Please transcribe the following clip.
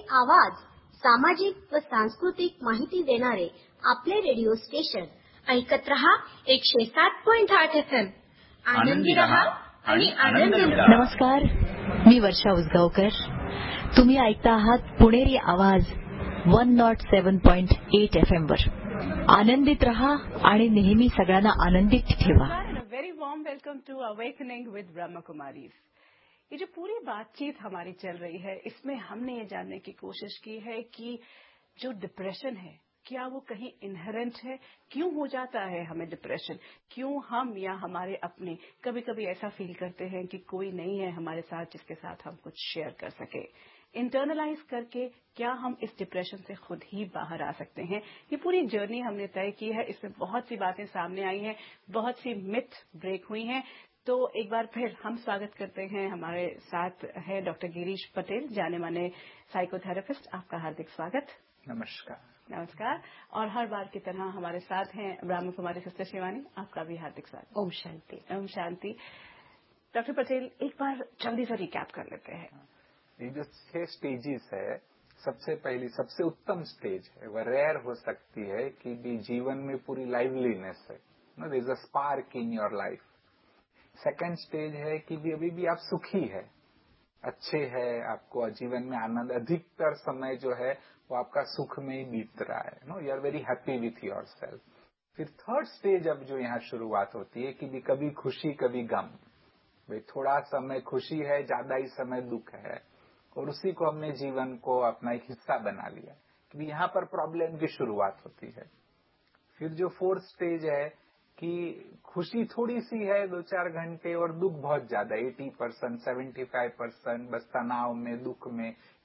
आवाज सामाजिक व सांस्कृतिक माहिती देणारे आपले रेडिओ स्टेशन ऐकत रहा 107.8 FM. आनंदी रहा आणि आनंद लुटा. नमस्कार, मी वर्षा उसगावकर. तुम्ही ऐकता आहात पुणेरी आवाज 107.8 FM वर. आनंदित रहा आणि नेहमी सगळ्यांना आनंदित ठेवा. Very warm welcome to awakening with Brahma Kumaris. ये जो पूरी बातचीत हमारी चल रही है, इसमें हमने ये जानने की कोशिश की है कि जो डिप्रेशन है, क्या वो कहीं इनहेरेंट है? क्यों हो जाता है हमें डिप्रेशन? क्यों हम या हमारे अपने कभी कभी ऐसा फील करते हैं कि कोई नहीं है हमारे साथ जिसके साथ हम कुछ शेयर कर सके? इंटरनलाइज करके क्या हम इस डिप्रेशन से खुद ही बाहर आ सकते हैं? ये पूरी जर्नी हमने तय की है. इसमें बहुत सी बातें सामने आई हैं, बहुत सी मिथ ब्रेक हुई हैं. तो एक बार फिर हम स्वागत करते हैं. हमारे साथ है डॉक्टर गिरीश पटेल, जाने माने साइकोथेरेपिस्ट. आपका हार्दिक स्वागत. नमस्कार. नमस्कार. और हर बार की तरह हमारे साथ हैं ब्रह्मा कुमारी सिस्टर शिवानी. आपका भी हार्दिक स्वागत. ओम शांति. ओम शांति. डॉक्टर पटेल, एक बार जल्दी से रिकैप कर लेते हैं. ये जो 6 स्टेजेस है, सबसे पहली सबसे उत्तम स्टेज है, वह रेयर हो सकती है कि भी जीवन में पूरी लाइवलीनेस है. There is a spark in your life. Second stage है कि भी अभी भी आप सुखी है, अच्छे है, आपको जीवन में आनंद, अधिकतर समय जो है वो आपका सुख में ही बीत रहा है. You are very happy with your self. फिर थर्ड स्टेज अब जो यहाँ शुरुआत होती है कि भी कभी खुशी कभी गम. भाई थोड़ा समय खुशी है, ज्यादा ही समय दुख है, और उसी को हमने जीवन को अपना एक हिस्सा बना लिया कि यहाँ पर प्रॉब्लम की शुरुआत होती है. फिर जो फोर्थ स्टेज है कि खुशी थोड़ी सी है 2-4 घंटे और दुख बहुत ज्यादा 80%, 75%, बस तनाव में, दुख में,